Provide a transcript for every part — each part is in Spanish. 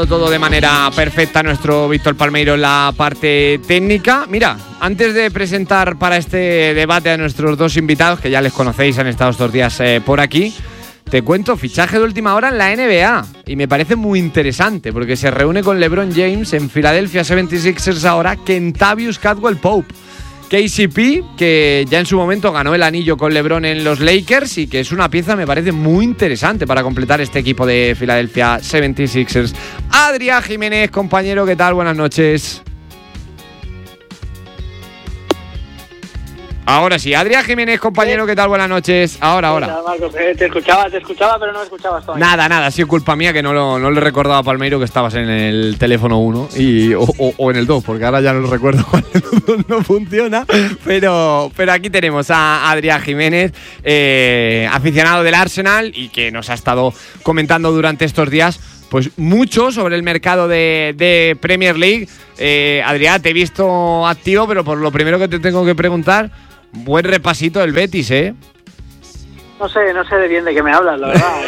Todo de manera perfecta nuestro Víctor Palmeiro en la parte técnica. Mira, antes de presentar para este debate a nuestros dos invitados, que ya les conocéis, han estado estos días por aquí, te cuento, fichaje de última hora en la NBA, y me parece muy interesante porque se reúne con LeBron James en Philadelphia 76ers ahora Kentavious Caldwell-Pope. KCP, que ya en su momento ganó el anillo con LeBron en los Lakers y que es una pieza, me parece, muy interesante para completar este equipo de Philadelphia 76ers. Adrián Jiménez, compañero, ¿qué tal? Buenas noches. Ahora sí, Adrián Jiménez, compañero, ¿qué tal? Buenas noches. Ahora. Marcos, te escuchaba, pero no me escuchabas todavía. Nada, ha sido culpa mía que no le recordaba a Palmeiro que estabas en el teléfono 1 o en el 2, porque ahora ya no lo recuerdo cuál no funciona, pero aquí tenemos a Adrián Jiménez, aficionado del Arsenal y que nos ha estado comentando durante estos días pues mucho sobre el mercado de Premier League. Adrián, te he visto activo, pero por lo primero que te tengo que preguntar, buen repasito del Betis, ¿eh? No sé de bien de qué me hablas, la verdad.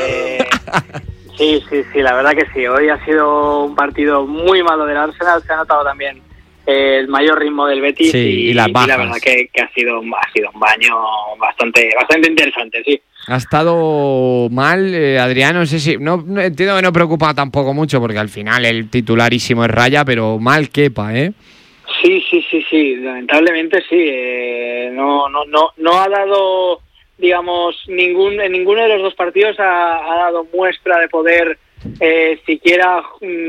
Sí, la verdad que sí. Hoy ha sido un partido muy malo del Arsenal. Se ha notado también el mayor ritmo del Betis, sí, y las bajas. Y la verdad que ha sido un baño bastante interesante, sí. Ha estado mal, Adrián, no sé si... No entiendo que no preocupa tampoco mucho, porque al final el titularísimo es Raya, pero mal quepa, ¿eh? Sí, lamentablemente sí. No ha dado, digamos, en ninguno de los dos partidos ha dado muestra de poder siquiera,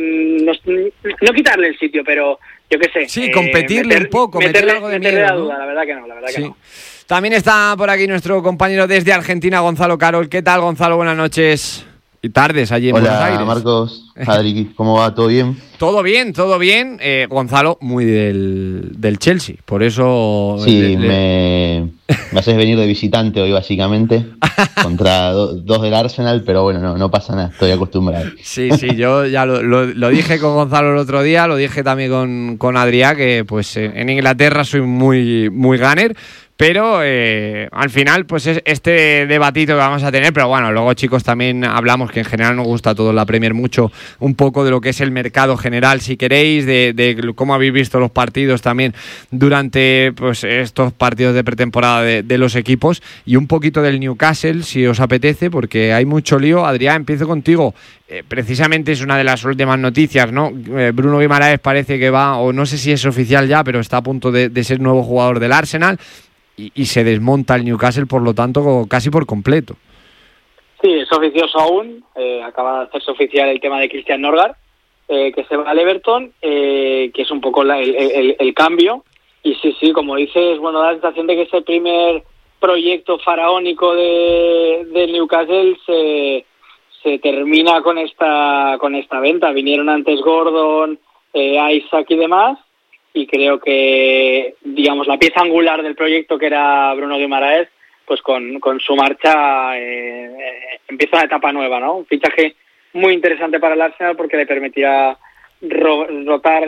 no quitarle el sitio, pero yo qué sé. Sí, competirle un poco, meterle algo de miedo, la ¿no? duda, la verdad que no. También está por aquí nuestro compañero desde Argentina, Gonzalo Carol. ¿Qué tal, Gonzalo? Buenas noches y tardes allí en Buenos Aires. Hola, Marcos. Adri, ¿cómo va? ¿Todo bien? Todo bien. Gonzalo, muy del Chelsea, por eso... Sí, me haces venir de visitante hoy, básicamente, contra dos del Arsenal, pero bueno, no pasa nada, estoy acostumbrado. Sí, yo ya lo dije con Gonzalo el otro día, lo dije también con Adrián, que pues en Inglaterra soy muy gunner. Pero al final, pues es este debatito que vamos a tener. Pero bueno, luego, chicos, también hablamos que en general nos gusta a todos la Premier mucho, un poco de lo que es el mercado general, si queréis, de cómo habéis visto los partidos también durante pues estos partidos de pretemporada de los equipos, y un poquito del Newcastle, si os apetece, porque hay mucho lío. Adrián, empiezo contigo. Precisamente es una de las últimas noticias, ¿no? Bruno Guimaraes parece que va, o no sé si es oficial ya, pero está a punto de ser nuevo jugador del Arsenal. Y se desmonta el Newcastle, por lo tanto, casi por completo. Sí, es oficioso aún. Acaba de hacerse oficial el tema de Christian Norgard, que se va al Everton, que es un poco el cambio. Y sí, como dices, bueno, da la sensación de que ese primer proyecto faraónico del Newcastle se termina con esta venta. Vinieron antes Gordon, Isaac y demás. Y creo que, digamos, la pieza angular del proyecto, que era Bruno Guimaraes, pues con su marcha empieza una etapa nueva, ¿no? Un fichaje muy interesante para el Arsenal porque le permitirá rotar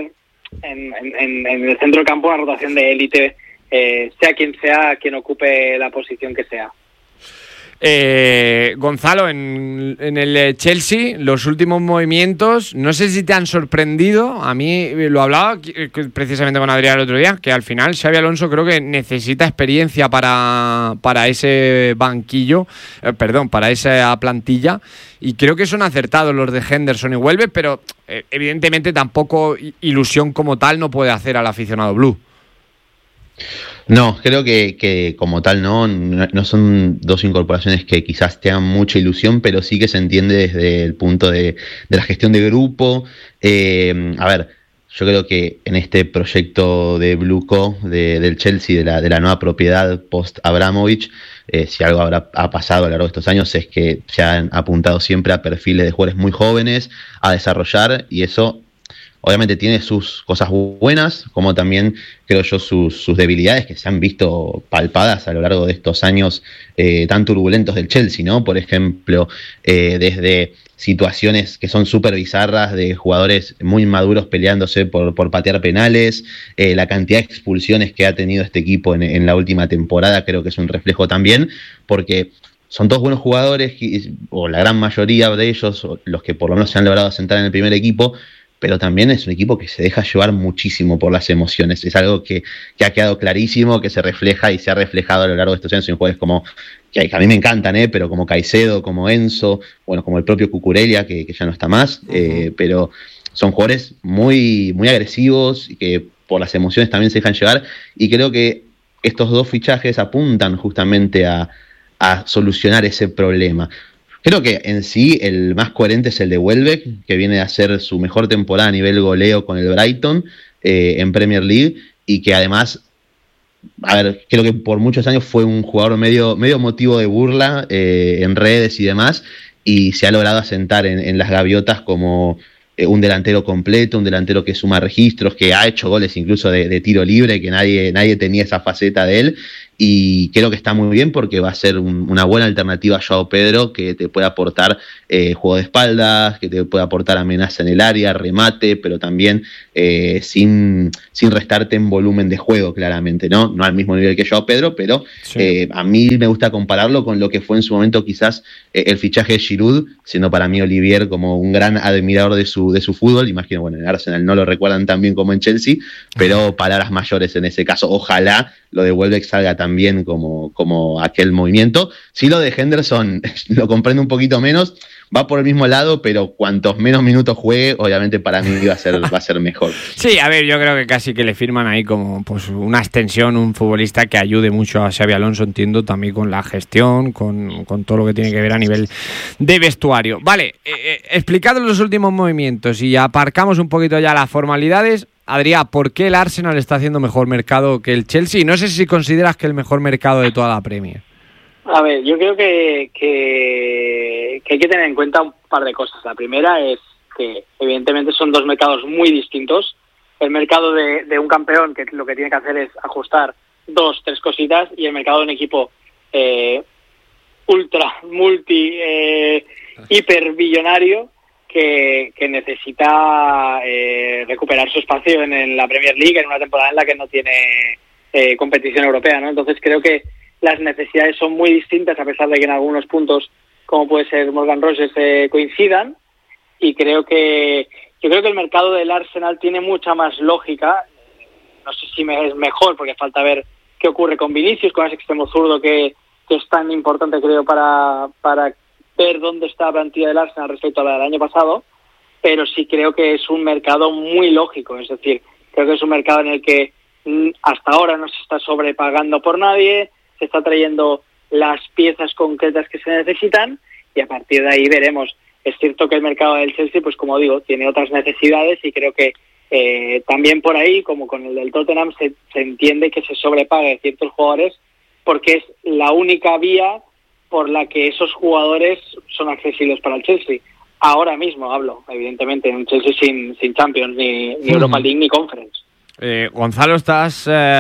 en el centro del campo, una rotación de élite, sea quien ocupe la posición que sea. Gonzalo, en el Chelsea, los últimos movimientos, no sé si te han sorprendido. A mí lo hablaba precisamente con Adrián el otro día, que al final Xabi Alonso creo que necesita experiencia para ese banquillo, para esa plantilla, y creo que son acertados los de Henderson y Welbeck, pero evidentemente tampoco ilusión como tal no puede hacer al aficionado blue. No, creo que como tal no son dos incorporaciones que quizás te hagan mucha ilusión, pero sí que se entiende desde el punto de la gestión de grupo. A ver, yo creo que en este proyecto de Blue Co, del Chelsea, de la nueva propiedad post-Abramovich, si algo ha pasado a lo largo de estos años es que se han apuntado siempre a perfiles de jugadores muy jóvenes a desarrollar, y eso obviamente tiene sus cosas buenas, como también, creo yo, sus debilidades que se han visto palpadas a lo largo de estos años tan turbulentos del Chelsea, ¿no? Por ejemplo, desde situaciones que son súper bizarras de jugadores muy maduros peleándose por patear penales, la cantidad de expulsiones que ha tenido este equipo en la última temporada creo que es un reflejo también, porque son todos buenos jugadores, o la gran mayoría de ellos, o los que por lo menos se han logrado asentar en el primer equipo, pero también es un equipo que se deja llevar muchísimo por las emociones. Es algo que ha quedado clarísimo, que se refleja y se ha reflejado a lo largo de estos años en jugadores como, que a mí me encantan, pero como Caicedo, como Enzo, bueno, como el propio Cucurella, que ya no está más, pero son jugadores muy, muy agresivos y que por las emociones también se dejan llevar, y creo que estos dos fichajes apuntan justamente a solucionar ese problema. Creo que en sí el más coherente es el de Welbeck, que viene a hacer su mejor temporada a nivel goleo con el Brighton en Premier League, y que además, creo que por muchos años fue un jugador medio motivo de burla en redes y demás, y se ha logrado asentar en las gaviotas como un delantero completo, un delantero que suma registros, que ha hecho goles incluso de tiro libre, que nadie tenía esa faceta de él, y creo que está muy bien porque va a ser una buena alternativa a Joao Pedro, que te puede aportar juego de espaldas, que te puede aportar amenaza en el área, remate, pero también sin restarte en volumen de juego, claramente, ¿no? No al mismo nivel que Joao Pedro, pero sí. A mí me gusta compararlo con lo que fue en su momento quizás el fichaje de Giroud, siendo para mí Olivier como un gran admirador de su fútbol. Imagino, bueno, en Arsenal no lo recuerdan tan bien como en Chelsea, pero palabras mayores en ese caso. Ojalá lo de Welbeck salga también como aquel movimiento. Sí, lo de Henderson lo comprendo un poquito menos, va por el mismo lado, pero cuantos menos minutos juegue, obviamente para mí va a ser mejor. Sí, a ver, yo creo que casi que le firman ahí como pues una extensión, un futbolista que ayude mucho a Xabi Alonso, entiendo, también con la gestión, con todo lo que tiene que ver a nivel de vestuario. Vale, explicad los últimos movimientos y aparcamos un poquito ya las formalidades. Adrián, ¿por qué el Arsenal está haciendo mejor mercado que el Chelsea? No sé si consideras que el mejor mercado de toda la Premier. A ver, yo creo que hay que tener en cuenta un par de cosas. La primera es que evidentemente son dos mercados muy distintos. El mercado de un campeón, que lo que tiene que hacer es ajustar 2-3 cositas, y el mercado de un equipo ultra, multi, hiper billonario, que necesita recuperar su espacio en la Premier League en una temporada en la que no tiene competición europea, ¿no? Entonces creo que las necesidades son muy distintas, a pesar de que en algunos puntos, como puede ser Morgan Rogers, coincidan, y yo creo que el mercado del Arsenal tiene mucha más lógica. No sé si es mejor, porque falta ver qué ocurre con Vinicius, con ese extremo zurdo que es tan importante, creo, para ver dónde está la plantilla del Arsenal respecto a la del año pasado, pero sí creo que es un mercado muy lógico. Es decir, creo que es un mercado en el que hasta ahora no se está sobrepagando por nadie, se está trayendo las piezas concretas que se necesitan, y a partir de ahí veremos. Es cierto que el mercado del Chelsea, pues como digo, tiene otras necesidades, y creo que también por ahí, como con el del Tottenham, se entiende que se sobrepague ciertos jugadores, porque es la única vía por la que esos jugadores son accesibles para el Chelsea. Ahora mismo hablo, evidentemente, en un Chelsea sin Champions, ni Europa League, ni Conference. Gonzalo, ¿estás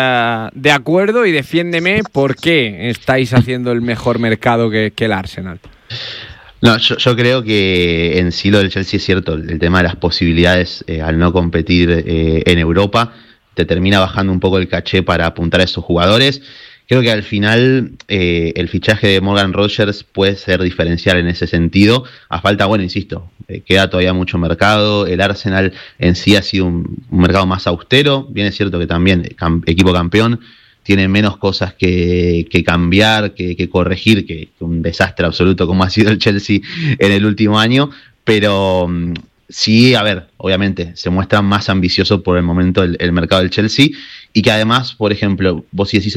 de acuerdo? Y defiéndeme por qué estáis haciendo el mejor mercado que el Arsenal. No, yo creo que en sí lo del Chelsea es cierto. El tema de las posibilidades al no competir en Europa te termina bajando un poco el caché para apuntar a esos jugadores. Creo que al final el fichaje de Morgan Rogers puede ser diferencial en ese sentido. A falta, bueno, insisto, queda todavía mucho mercado. El Arsenal en sí ha sido un mercado más austero. Bien es cierto que también equipo campeón tiene menos cosas que cambiar, que corregir, que un desastre absoluto como ha sido el Chelsea en el último año. Pero sí, a ver, obviamente se muestra más ambicioso por el momento el mercado del Chelsea, y que además, por ejemplo, vos sí decís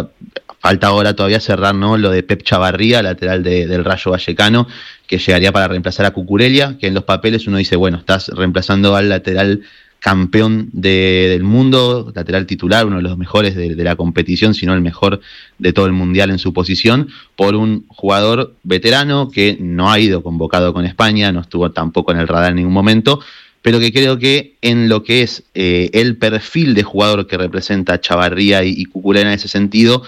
falta ahora todavía cerrar, ¿no?, lo de Pep Chavarría, lateral del Rayo Vallecano, que llegaría para reemplazar a Cucurella, que en los papeles uno dice, bueno, estás reemplazando al lateral campeón del mundo, lateral titular, uno de los mejores de la competición, si no el mejor de todo el mundial en su posición, por un jugador veterano que no ha ido convocado con España, no estuvo tampoco en el radar en ningún momento, pero que creo que en lo que es el perfil de jugador que representa Chavarría y Cucurella en ese sentido,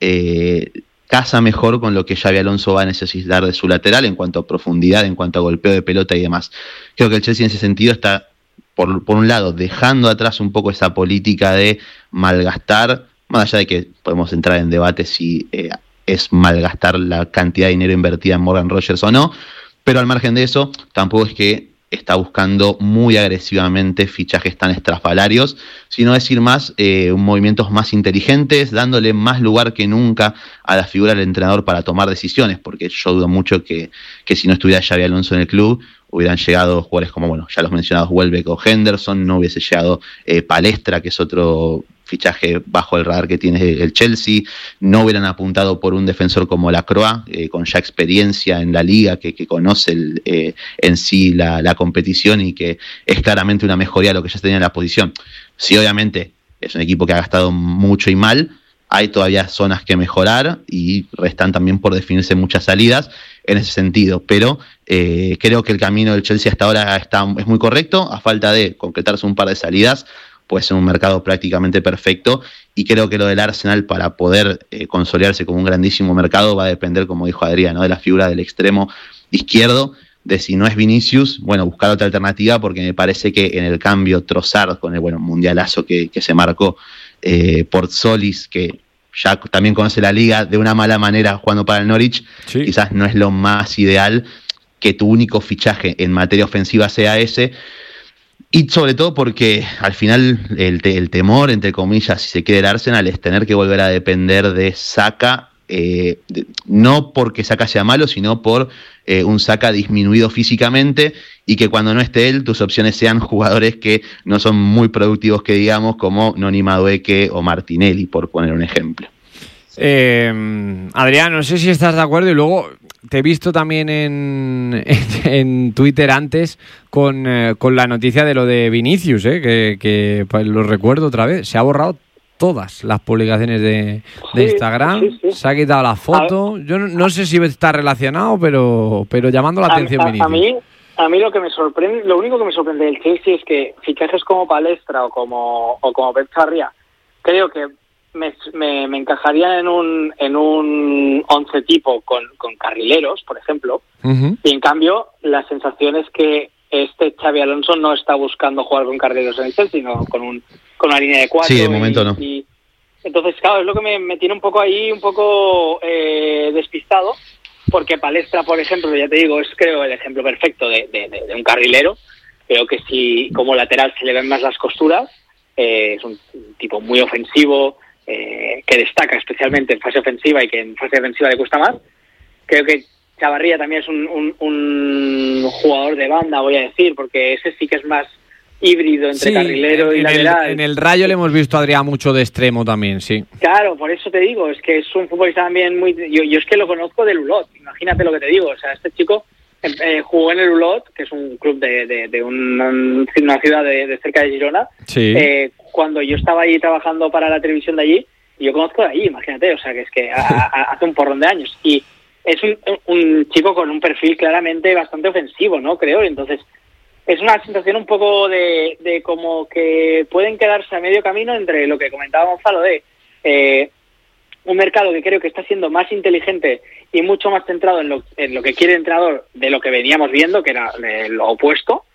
casa mejor con lo que Xabi Alonso va a necesitar de su lateral en cuanto a profundidad, en cuanto a golpeo de pelota y demás. Creo que el Chelsea en ese sentido está, por un lado, dejando atrás un poco esa política de malgastar, más allá de que podemos entrar en debate si es malgastar la cantidad de dinero invertida en Morgan Rogers o no, pero al margen de eso, tampoco es que está buscando muy agresivamente fichajes tan estrafalarios, sino decir más movimientos más inteligentes, dándole más lugar que nunca a la figura del entrenador para tomar decisiones, porque yo dudo mucho que si no estuviera Xabi Alonso en el club, hubieran llegado jugadores como, bueno, ya los mencionados Welbeck o Henderson, no hubiese llegado Palestra, que es otro fichaje bajo el radar que tiene el Chelsea, no hubieran apuntado por un defensor como Lacroix, con ya experiencia en la liga, que conoce en sí la competición y que es claramente una mejoría de lo que ya tenía en la posición. Sí, obviamente es un equipo que ha gastado mucho y mal, hay todavía zonas que mejorar y restan también por definirse muchas salidas en ese sentido, pero creo que el camino del Chelsea hasta ahora es muy correcto, a falta de concretarse un par de salidas, puede ser un mercado prácticamente perfecto, y creo que lo del Arsenal, para poder consolidarse como un grandísimo mercado, va a depender, como dijo Adrián, ¿no?, de la figura del extremo izquierdo, de si no es Vinicius, bueno, buscar otra alternativa, porque me parece que en el cambio Trossard, con el mundialazo que se marcó, por Solis, que ya también conoce la liga de una mala manera jugando para el Norwich, sí, quizás no es lo más ideal que tu único fichaje en materia ofensiva sea ese. Y sobre todo porque al final el temor, entre comillas, si se quiere el Arsenal, es tener que volver a depender de Saka, no porque Saka sea malo, sino por un Saka disminuido físicamente, y que cuando no esté él, tus opciones sean jugadores que no son muy productivos, que digamos, como Noni Madueke o Martinelli, por poner un ejemplo. Adrián, no sé si estás de acuerdo, y luego te he visto también en Twitter antes con la noticia de lo de Vinicius, que pues, lo recuerdo otra vez, se ha borrado todas las publicaciones de Instagram, sí. Se ha quitado la foto, yo no sé si está relacionado, pero llamando la atención Vinicius. A mí lo que me sorprende, lo único que me sorprende del Chelsea es que fichajes como Palestra o como Pep Sarria, creo que me encajarían en un 11 tipo con carrileros, por ejemplo, y en cambio la sensación es que Xabi Alonso no está buscando jugar con carrileros en el Chelsea, sino con una línea de 4. Sí, de momento no. Y entonces, claro, es lo que me tiene un poco despistado, porque Palestra, por ejemplo, ya te digo, es creo el ejemplo perfecto de un carrilero. Creo que si como lateral se le ven más las costuras, es un tipo muy ofensivo, que destaca especialmente en fase ofensiva y que en fase defensiva le cuesta más. Creo que Chavarría también es un jugador de banda, voy a decir, porque ese sí que es más híbrido entre carrilero y lateral. En el Rayo le hemos visto a Adrián mucho de extremo también, sí. Claro, por eso te digo, es que es un futbolista también muy... Yo es que lo conozco del Ulot, imagínate lo que te digo, o sea, este chico jugó en el Ulot, que es un club de una ciudad de cerca de Girona. Sí. Cuando yo estaba ahí trabajando para la televisión de allí, yo conozco de allí, imagínate, o sea, que es que hace un porrón de años. Y es un chico con un perfil claramente bastante ofensivo, ¿no? Creo, y entonces es una sensación un poco de como que pueden quedarse a medio camino entre lo que comentaba Gonzalo de un mercado que creo que está siendo más inteligente y mucho más centrado en lo que quiere el entrenador de lo que veníamos viendo, que era lo opuesto,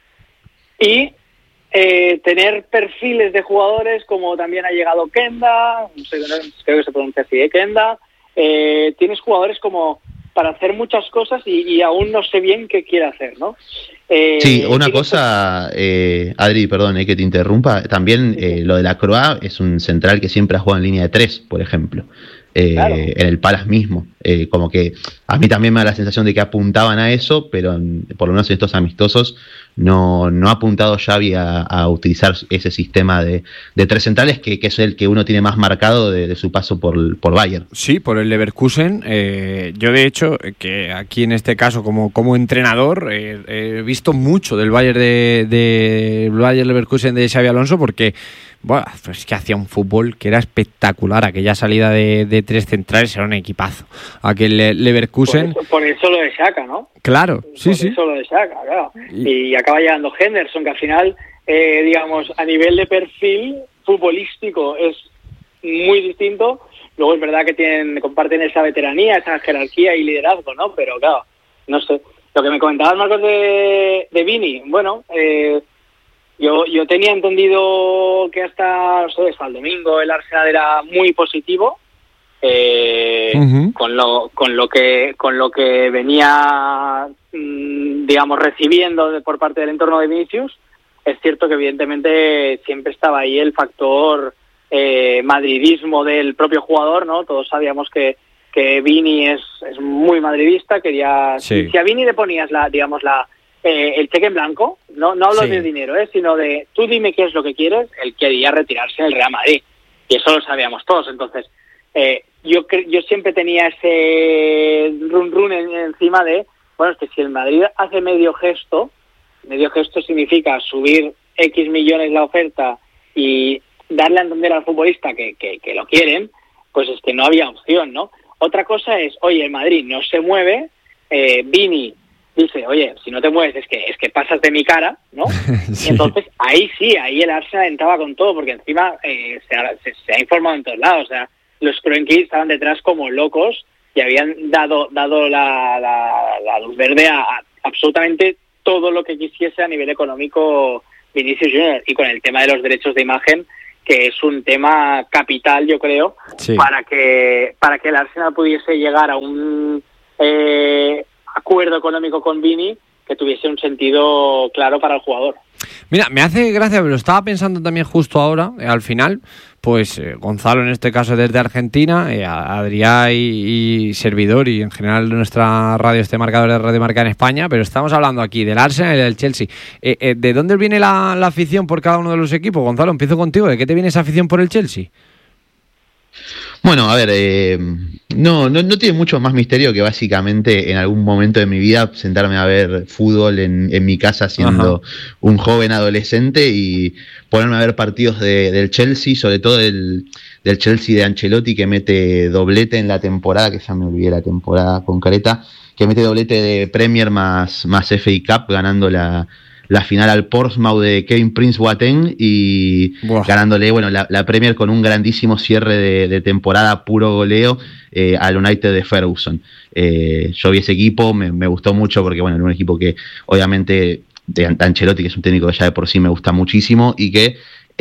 y tener perfiles de jugadores como también ha llegado Kenda, no sé, creo que se pronuncia así, Kenda. Tienes jugadores como para hacer muchas cosas y aún no sé bien qué quiere hacer, ¿no? Sí, una cosa, Adri, perdón que te interrumpa, también lo de Lacroix es un central que siempre ha jugado en línea de 3, por ejemplo, claro. En el Palace mismo, como que a mí también me da la sensación de que apuntaban a eso, pero por lo menos en estos amistosos no ha apuntado Xavi a utilizar ese sistema de 3 centrales, que es el que uno tiene más marcado de su paso por Bayern. Sí, por el Leverkusen. Yo de hecho, que aquí en este caso como entrenador, he visto mucho del Bayern de Bayern Leverkusen de Xabi Alonso, porque bueno, pues es que hacía un fútbol que era espectacular. Aquella salida de 3 centrales era un equipazo. Aquel Leverkusen... Por eso lo de Xhaka, ¿no? Claro, sí. Por eso lo de Xhaka, claro. Y acaba llegando Henderson, que al final, digamos, a nivel de perfil futbolístico es muy distinto. Luego es verdad que comparten esa veteranía, esa jerarquía y liderazgo, ¿no? Pero claro, no sé. Lo que me comentabas, Marcos, de Vini, bueno... Yo tenía entendido que hasta el domingo el Arsenal era muy positivo, con lo que venía, digamos, recibiendo por parte del entorno de Vinicius. Es cierto que evidentemente siempre estaba ahí el factor madridismo del propio jugador, ¿no? Todos sabíamos que Vini es muy madridista, quería... Sí. Si a Vini le ponías el cheque en blanco, no hablo de dinero, sino de tú dime qué es lo que quieres, él quería retirarse del Real Madrid. Y eso lo sabíamos todos. Entonces, yo siempre tenía ese run encima de, bueno, es que si el Madrid hace medio gesto significa subir X millones la oferta y darle a entender al futbolista que lo quieren, pues es que no había opción, ¿no? Otra cosa es, oye, el Madrid no se mueve, Vini dice, oye, si no te mueves es que pasas de mi cara, ¿no? Sí. Y entonces ahí el Arsenal entraba con todo, porque encima se ha informado en todos lados, o sea, los Kroenke estaban detrás como locos y habían dado la luz verde a absolutamente todo lo que quisiese a nivel económico Vinicius Junior, y con el tema de los derechos de imagen, que es un tema capital, yo creo, sí, para que el Arsenal pudiese llegar a un acuerdo económico con Vini que tuviese un sentido claro para el jugador. Mira, me hace gracia, pero lo estaba pensando también justo ahora, al final, pues Gonzalo en este caso desde Argentina, Adrià y servidor, y en general nuestra radio, este marcador de Radio Marca en España, pero estamos hablando aquí del Arsenal y del Chelsea. ¿De dónde viene la afición por cada uno de los equipos? Gonzalo, empiezo contigo. ¿De qué te viene esa afición por el Chelsea? Bueno, a ver, no tiene mucho más misterio que básicamente en algún momento de mi vida sentarme a ver fútbol en mi casa siendo un joven adolescente y ponerme a ver partidos del Chelsea, sobre todo del Chelsea de Ancelotti, que mete doblete en la temporada, que ya me olvidé la temporada concreta, que mete doblete de Premier más FA Cup, ganando la final al Portsmouth de Kevin Prince Boateng y ganándole, bueno, la Premier con un grandísimo cierre de temporada, puro goleo al United de Ferguson. Yo vi ese equipo, me gustó mucho porque, bueno, era un equipo que obviamente de Ancelotti, que es un técnico que ya de por sí me gusta muchísimo y que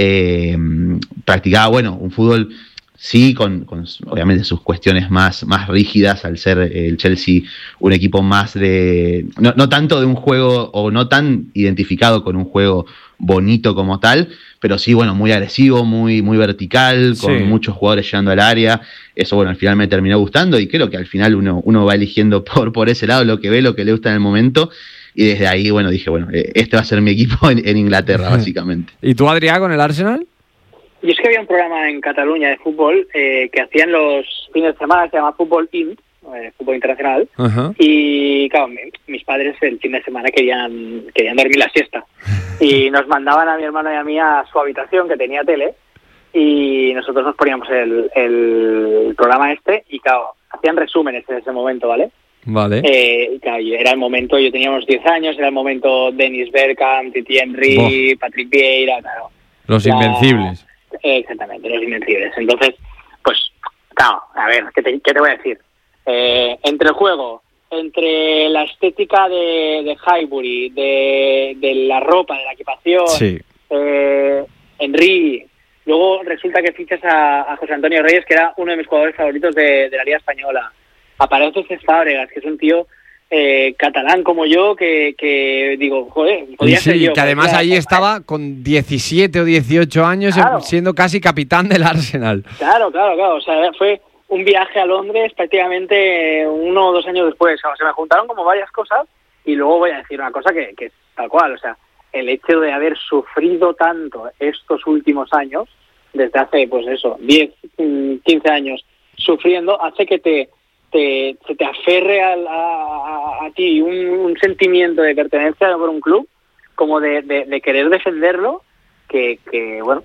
practicaba, bueno, un fútbol sí con obviamente sus cuestiones más rígidas, al ser el Chelsea un equipo más de no tanto de un juego, o no tan identificado con un juego bonito como tal, pero sí, bueno, muy agresivo, muy vertical, con muchos jugadores llegando al área. Eso, bueno, al final me terminó gustando, y creo que al final uno va eligiendo por ese lado lo que ve, lo que le gusta en el momento. Y desde ahí, bueno, dije, bueno, este va a ser mi equipo en Inglaterra, básicamente. ¿Y tú, Adrià, con el Arsenal? Y es que había un programa en Cataluña de fútbol que hacían los fines de semana, se llama Fútbol In, fútbol internacional, y claro, mis padres el fin de semana querían dormir la siesta, y nos mandaban a mi hermano y a mí a su habitación, que tenía tele, y nosotros nos poníamos el programa y claro, hacían resúmenes en ese momento, ¿vale? Vale. Claro, era el momento, yo tenía unos 10 años, era el momento Dennis Bergkamp, Titi Henry, Patrick Vieira, claro. Los invencibles. Exactamente, los invencibles. Entonces, pues, claro, a ver, ¿qué te voy a decir? Entre el juego, entre la estética de Highbury, de la ropa, de la equipación, sí. Henry, luego resulta que fichas a José Antonio Reyes, que era uno de mis jugadores favoritos de la Liga Española. Aparece Cesc Fàbregas, que es un tío catalán como yo, que digo, joder, podía ser yo. Que además allí estaba con 17 o 18 años, claro, siendo casi capitán del Arsenal. Claro, o sea, fue un viaje a Londres prácticamente 1 o 2 años después. O sea, se me juntaron como varias cosas, y luego voy a decir una cosa que es tal cual, o sea, el hecho de haber sufrido tanto estos últimos años, desde hace, pues eso, 10, 15 años sufriendo, hace que se te aferre a ti un sentimiento de pertenencia por un club, como de querer defenderlo, que bueno,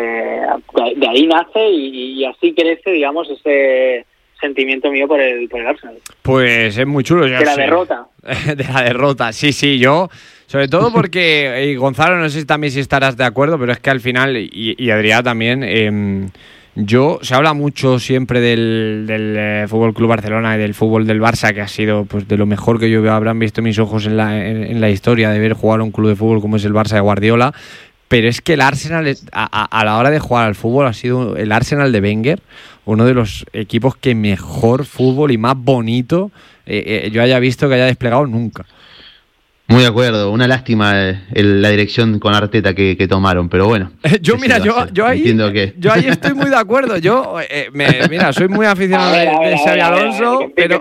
de ahí nace y así crece, digamos, ese sentimiento mío por el Arsenal. Pues es muy chulo. De la derrota. De la derrota, sí, yo... Sobre todo porque, Gonzalo, no sé si también si estarás de acuerdo, pero es que al final, y Adrià también... se habla mucho siempre del Fútbol Club Barcelona y del fútbol del Barça, que ha sido pues de lo mejor que habrán visto mis ojos en la historia de ver jugar a un club de fútbol como es el Barça de Guardiola. pero es que el Arsenal, a la hora de jugar al fútbol, ha sido el Arsenal de Wenger uno de los equipos que mejor fútbol y más bonito yo haya visto que haya desplegado nunca. Muy de acuerdo, una lástima la dirección con Arteta que tomaron, pero bueno. Yo ahí estoy muy de acuerdo. Yo, mira, soy muy aficionado de Xabi Alonso, pero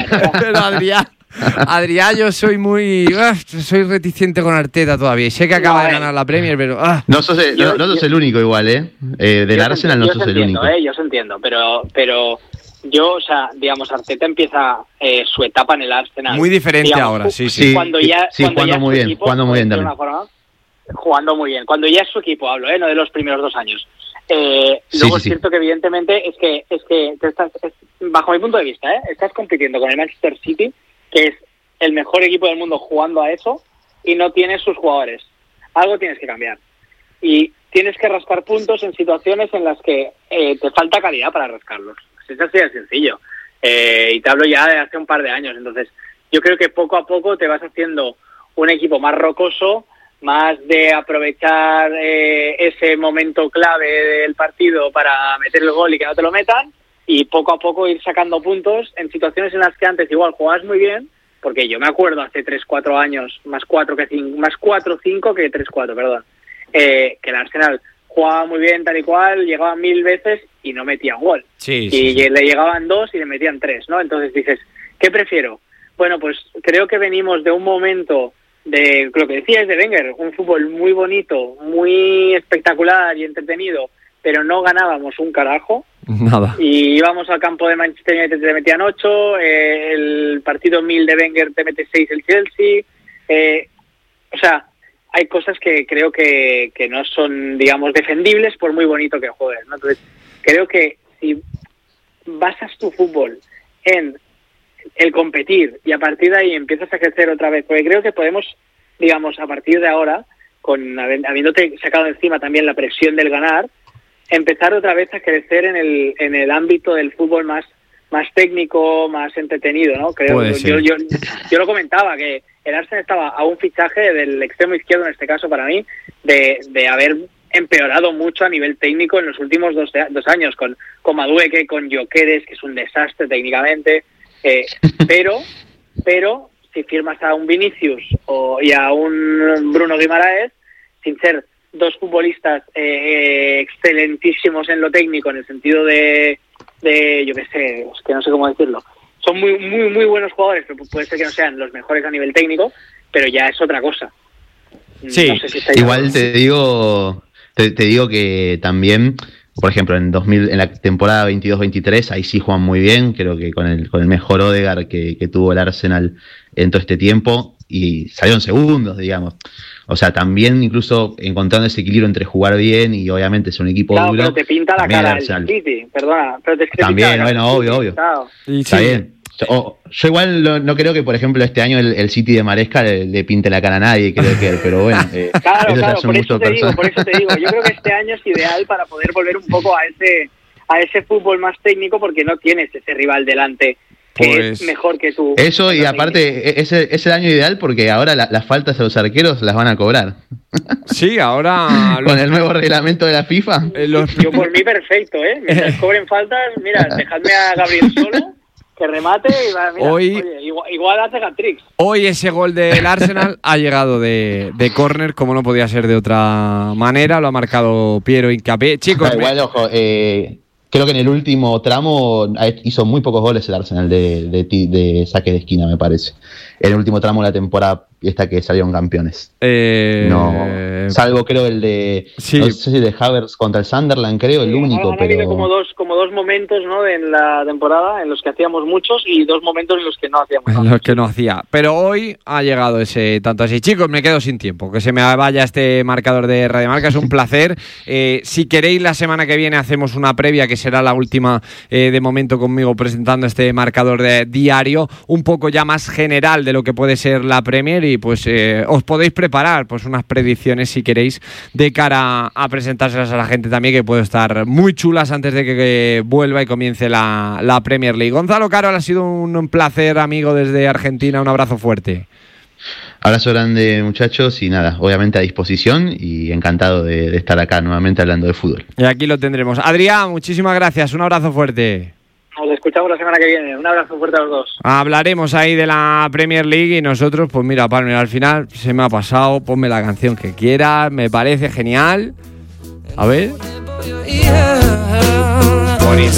Adrián, yo soy soy reticente con Arteta todavía. Y sé que acaba de ganar la Premier, pero... No sos el único igual, del Arsenal no sos el único. Yo os entiendo, pero yo, o sea, digamos, Arteta empieza su etapa en el Arsenal. Muy diferente, digamos, ahora, sí. Jugando muy bien también. Jugando muy bien. Cuando ya es su equipo, hablo, no de los primeros 2 años. Luego es cierto que evidentemente es que te estás, bajo mi punto de vista, estás compitiendo con el Manchester City, que es el mejor equipo del mundo jugando a eso, y no tienes sus jugadores. Algo tienes que cambiar. Y tienes que rascar puntos en situaciones en las que te falta calidad para rascarlos. Es así de sencillo. Y te hablo ya de hace un par de años. Entonces, yo creo que poco a poco te vas haciendo un equipo más rocoso, más de aprovechar ese momento clave del partido para meter el gol y que no te lo metan, y poco a poco ir sacando puntos en situaciones en las que antes igual jugabas muy bien, porque yo me acuerdo hace 3-4 años, más 4-5 que 3-4, perdón, que el Arsenal jugaba muy bien tal y cual, llegaba 1000 veces y no metía un gol. Sí. Le llegaban 2 y le metían 3, ¿no? Entonces dices, ¿qué prefiero? Bueno, pues creo que venimos de un momento de lo que decías de Wenger, un fútbol muy bonito, muy espectacular y entretenido, pero no ganábamos un carajo. Nada. Y íbamos al campo de Manchester United, te metían 8, el partido 1000 de Wenger te mete 6 el Chelsea. O sea, hay cosas que creo que no son, digamos, defendibles por muy bonito que juegues, ¿no? Entonces, creo que si basas tu fútbol en el competir y a partir de ahí empiezas a crecer otra vez, porque creo que podemos, digamos, a partir de ahora, habiéndote sacado encima también la presión del ganar, empezar otra vez a crecer en el ámbito del fútbol más técnico, más entretenido, ¿no? Creo, yo lo comentaba, que el Arsenal estaba a un fichaje del extremo izquierdo, en este caso para mí, de haber empeorado mucho a nivel técnico en los últimos 2 años, con Madueke, con Gyökeres, que es un desastre técnicamente, pero si firmas a un Vinicius y a un Bruno Guimaraes, sin ser 2 futbolistas excelentísimos en lo técnico, en el sentido de yo qué sé, es que no sé cómo decirlo, son muy muy muy buenos jugadores, pero puede ser que no sean los mejores a nivel técnico, pero ya es otra cosa. Sí, no sé si igual te digo que también, por ejemplo, en la temporada 22-23 ahí sí juegan muy bien, creo que con el mejor Odegaard que tuvo el Arsenal en todo este tiempo, y salieron segundos, digamos. O sea, también incluso encontrando ese equilibrio entre jugar bien y obviamente es un equipo duro. Pero te pinta la cara el City, perdona. Pero también, bueno, obvio. Está bien. Yo igual no creo que, por ejemplo, este año el City de Maresca le pinte la cara a nadie, pero bueno. Claro, por eso te digo. Yo creo que este año es ideal para poder volver un poco a ese fútbol más técnico, porque no tienes ese rival delante que es mejor que tú. Eso, y aparte es el año ideal porque ahora las faltas a los arqueros las van a cobrar. Sí, ahora... Con el nuevo reglamento de la FIFA. Yo por mí perfecto, mientras cobren faltas, mira, dejadme a Gabriel solo, que remate y va, mira, oye, igual hace hat-tricks. Hoy ese gol del Arsenal ha llegado de córner, como no podía ser de otra manera, lo ha marcado Piero Hincapié. Chicos, igual, ojo, creo que en el último tramo hizo muy pocos goles el Arsenal de saque de esquina, me parece. En el último tramo de la temporada esta que salieron campeones. No, salvo creo el de... Sí. No sé si de Havertz contra el Sunderland, creo, el único. Ha habido como dos momentos, ¿no?, en la temporada en los que hacíamos muchos y 2 momentos en los que no hacíamos. En los que no hacía. Pero hoy ha llegado ese tanto así. Chicos, me quedo sin tiempo. Que se me vaya este marcador de Radio Marca. Es un placer. Si queréis, la semana que viene hacemos una previa, que será la última de momento conmigo presentando este marcador de diario, un poco ya más general de lo que puede ser la Premier, y pues os podéis preparar pues unas predicciones, si queréis, de cara a presentárselas a la gente también, que puede estar muy chulas antes de que vuelva y comience la Premier League. Gonzalo Caro, ha sido un placer, amigo, desde Argentina. Un abrazo fuerte. Abrazo grande, muchachos, y nada, obviamente a disposición y encantado de estar acá nuevamente hablando de fútbol. Y aquí lo tendremos. Adrián, muchísimas gracias, un abrazo fuerte. Nos escuchamos la semana que viene. Un abrazo fuerte a los dos. Hablaremos ahí de la Premier League y nosotros, pues mira, Palmer, al final se me ha pasado, ponme la canción que quieras, me parece genial. A ver. Bonita.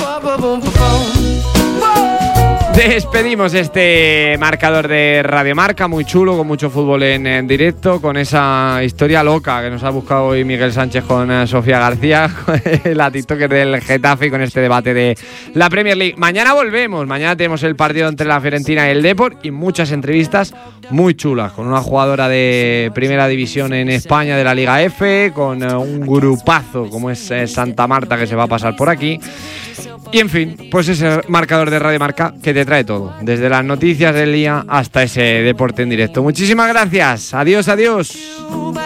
Despedimos este marcador de Radio Marca, muy chulo, con mucho fútbol en directo, con esa historia loca que nos ha buscado hoy Miguel Sánchez con Sofía García, la TikToker del Getafe, y con este debate de la Premier League. Mañana volvemos, mañana tenemos el partido entre la Fiorentina y el Depor y muchas entrevistas muy chulas, con una jugadora de primera división en España de la Liga F, con un grupazo como es Santa Marta, que se va a pasar por aquí. Y en fin, pues ese marcador de Radio Marca que te trae todo, desde las noticias del día hasta ese deporte en directo. Muchísimas gracias, adiós, adiós.